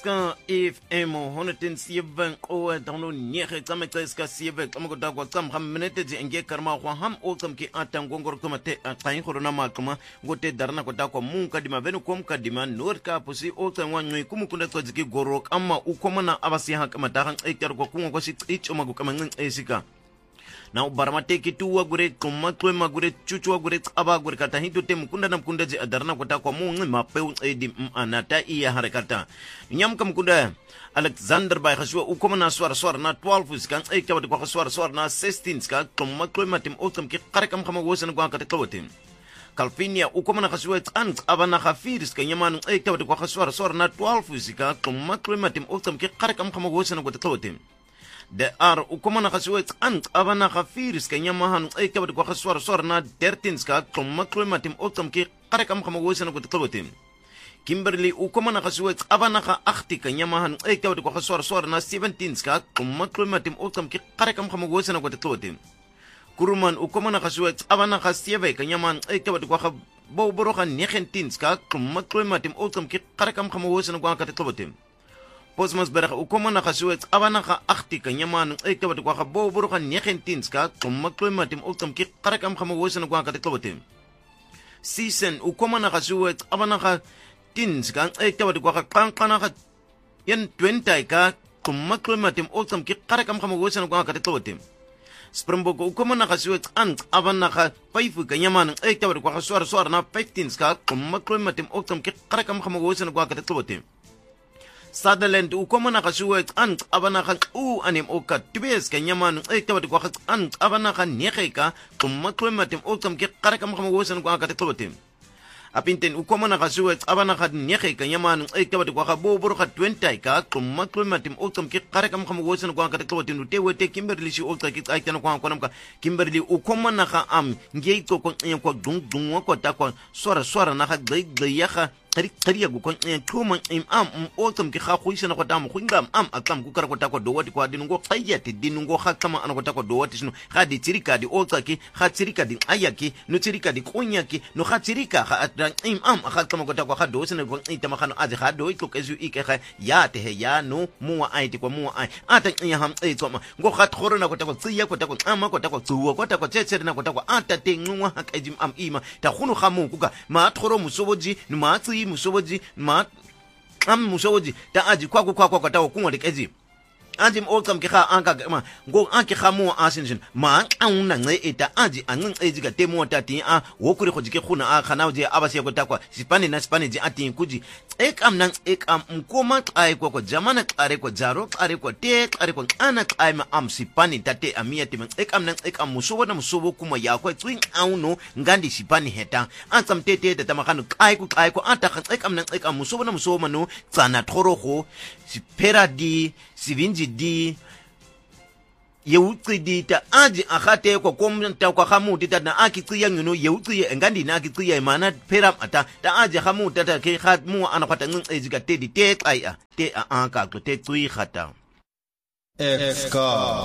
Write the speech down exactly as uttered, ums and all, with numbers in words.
Ska F M honderdzeven qoe dan nege tsame tseska sieve tsame go dagwa tsam ham minute je enge karma go ham o tsam ki atangongor kuma te atsain go rona makuma go te darna go dagwa mun kadima benu kom kadima nor ka pusi o tsam wa ngwe kumu kunda tsiki gorok amma u komana abasi ha kama dahan eker go kungo go si ichoma go kama ngin esika na ubaramate kitu gure kuma twema gure chuchu gure aba gure kata hindu te mukunda na mukunda je adarna kota kwa mungi mapeu edi anata iya harekata nyam kam kunda Alexander by khashwa ukoma na swar swar na twaalf skan ek tabati kwa swar swar na sixteen ska kuma twema tim otam ki qarakam khama wosan kwa kata tlotin Calvinia ukoma na khashwa tsan aba na khafir ska nyamanu ek tabati kwa swar swar na twaalf ska kuma twema tim otam ki qarakam khama wosan kwa tlotin de ar ukoma na khaswet ant abana khafiris kanya mahan ay kabad ko khaswar swar na thirteen ska kuma klima tim otam ki qarakam khama wosan ko tlotin Kimberly ukoma na khaswet abana kha akhti kanya mahan ay kabad ko khaswar swar na seventeen ska kuma klima tim otam ki qarakam khama wosan ko tlotin Kuruman ukoma na khaswet abana kha sieve kanya mahan ay kabad ko kha boboro kha nineteen ska kuma klima tim otam ki qarakam khama wosan ko tlotin Posmas berag ukoma na khaswet abana kha akhti kanya man ay kabad ko kha boboro kha nineteen ska kuma klima tim otam ki qarakam khama wosan ko ka tlotin Season ukoma na khaswet abana kha tin ska ay kabad ko kha qanqana kha yan twenty ka kuma klima tim otam ki qarakam khama wosan ko ka tlotin Springbok ukoma na khaswet ant abana kha five kanya man ay kabad ko kha swar swar na fifteen ska kuma klima tim otam ki qarakam khama wosan ko ka tlotin Sutherland ukoma na khaswet ant abana kha u anim oka tibes kanya man ay tabati ko kha ant abana kha nikheka kuma klima tim otam ki qarakam khama wosan ko ka tlotin Apinten ukoma na khaswet abana kha nikheka yaman ay tabati ko kha bobor kha twenty ka kuma klima tim otam ki qarakam khama wosan ko ka tlotin te wete Kimberly shi olta ki ay tan ko ko namka Kimberly ukoma na kha am ngey ko ko ko dung dung ko ta ko sora sora na kha gay gay kha Tari tari agu kon kuma im am otam ki kha khuisha na ko dam khungam am atam ku kar ko ta ko do wati ko dinungo khayati dinungo kha kama an ko ta ko do wati sunu kha di tirika di ota ki kha tirika di ayaki no tirika di kunya ki no kha tirika kha atran im am kha kama ko ta ko kha do sene ko ita ma kha no aje kha do ko kezu ike kha ya te he ya no muwa ai ti ko muwa ai ata ya ham ai to ma go kha thoro na ko ta ko tsiya ko ta ko ama ko ta ko tsuwa ko ta ko tsetsere na ko ta ko ata te ngwa ha ka jim am ima ta khunu kha mu ku ka ma thoro musoboji no ma tsi musoboji ma am musoboji ta aji kwa kwa kwa kwa ta ku ngode kezi Anjim otam ki kha anka ma go anki khamu asinjin ma auna ngai eta aji angin eji ga temo tati a wokuri khojike khuna a khana je abasi ko takwa sipani na sipani je ati kuji ek am nan ek am mkoma ai ko ko jamana are ko jaro are ko te are ko ana ai ma am sipani tate amia tim ek am nan ek am musobo na musobo kuma ya ko twin auno ngandi sipani heta ansam tete tata makanu ai ko ai ko anta khan ek am nan ek am musobo na musobo mano tsana thoro go sipera di sivinji di yewutsi di ta aji akhate ko komta ko khamu di ta na akitsi yangino yewutsi engandi na akitsi ya mana peram ata ta aji khamu ta ta ke khatmu ana khata ngin ejiga te di te ai a te a anka ko te tsui khata F K